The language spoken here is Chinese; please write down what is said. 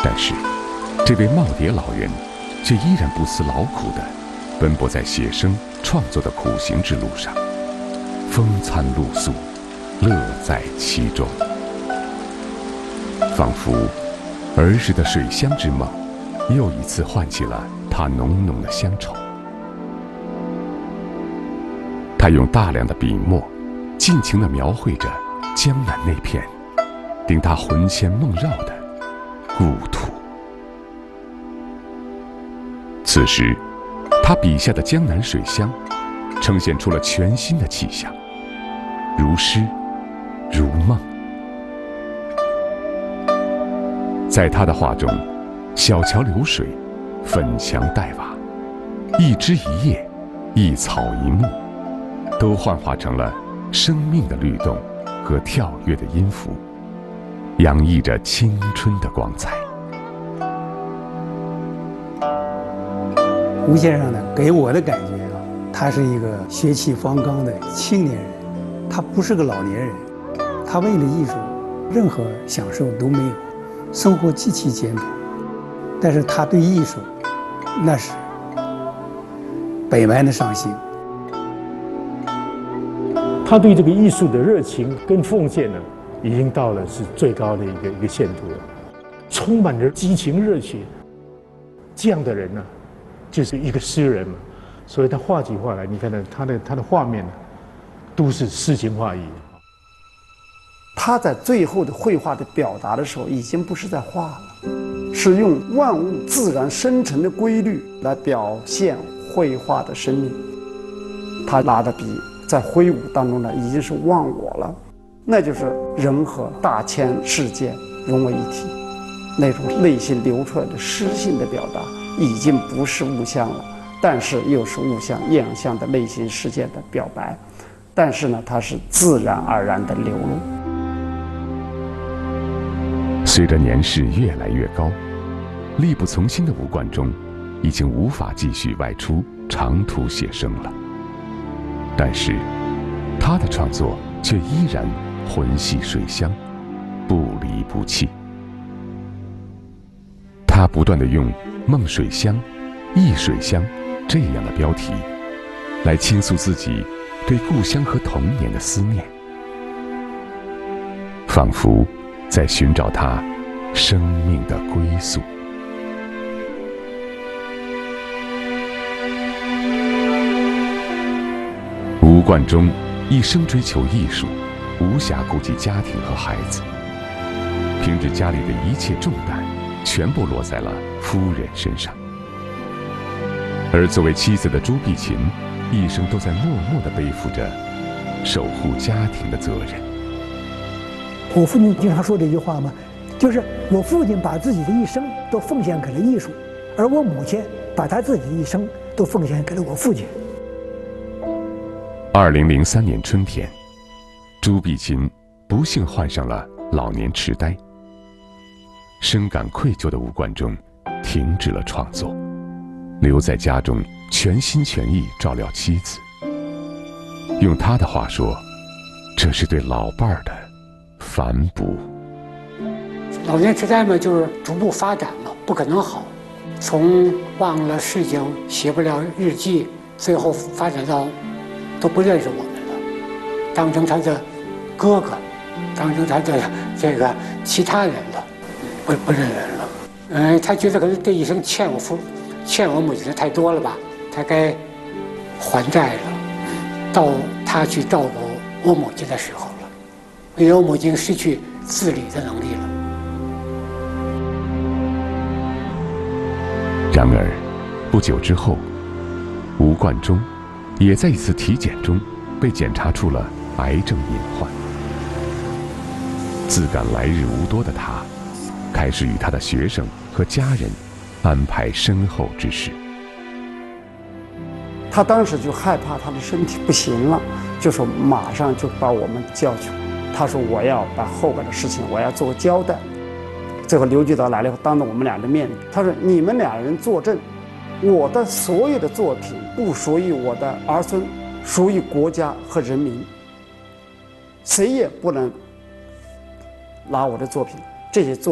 但是，这位耄耋老人却依然不辞劳苦地奔波在写生创作的苦行之路上，风餐露宿，乐在其中。仿佛儿时的水乡之梦，又一次唤起了他浓浓的乡愁。他用大量的笔墨，尽情地描绘着江南那片令他魂牵梦绕的故土。此时，他笔下的江南水乡呈现出了全新的气象，如诗如梦。在他的画中，小桥流水，粉墙黛瓦，一枝一叶，一草一木，都幻化成了生命的律动和跳跃的音符，洋溢着青春的光彩。 吴先生呢，给我的感觉啊，他是一个血气方刚的青年人，他不是个老年人，他为了艺术，任何享受都没有，生活极其简朴，但是他对艺术，那是百般的上心。 他对这个艺术的热情跟奉献呢，已经到了是最高的一个限度了，充满着激情热血。这样的人呢，就是一个诗人嘛，所以他画起画来，你看他的画面呢，都是诗情画意。 他在最后的绘画的表达的时候，已经不是在画了，是用万物自然生成的规律来表现绘画的生命。他拿的笔在挥舞当中呢，已经是忘我了，那就是人和大千世界融为一体，那种内心流出来的诗性的表达，已经不是物象了，但是又是物象映像的内心世界的表白，但是呢，它是自然而然的流露。 随着年事越来越高，力不从心的吴冠中已经无法继续外出长途写生了。但是，他的创作却依然魂系水乡，不离不弃。他不断地用“梦水乡”“忆水乡”这样的标题，来倾诉自己对故乡和童年的思念，仿佛在寻找他生命的归宿。吴冠中一生追求艺术，无暇顾及家庭和孩子，平日家里的一切重担全部落在了夫人身上。而作为妻子的朱碧琴，一生都在默默地背负着守护家庭的责任。 我父亲经常说这句话嘛，就是我父亲把自己的一生都奉献给了艺术，而我母亲把她自己的一生都奉献给了我父亲。 2003年春天，朱碧琴不幸患上了老年痴呆。深感愧疚的吴冠中停止了创作，留在家中全心全意照料妻子。用他的话说，这是对老伴儿的反哺。 老年痴呆嘛，就是逐步发展了，不可能好。从忘了事情、写不了日记，最后发展到都不认识我们了，当成他的哥哥，当成他的这个其他人了，不认人了。他觉得可能这一生欠我母亲的太多了吧，他该还债了。到他去照顾我母亲的时候了，因为我母亲失去自理的能力了。 然而，不久之后，吴冠中也在一次体检中被检查出了癌症隐患。自感来日无多的他，开始与他的学生和家人安排身后之事。 他当时就害怕他的身体不行了，就说马上就把我们叫去。他说我要把后边的事情我要做个交代。最后刘局导来了以后，当着我们俩的面，他说你们俩人作证，我的所有的作品不属于我的儿孙，属于国家和人民，谁也不能拿我的作品，这些作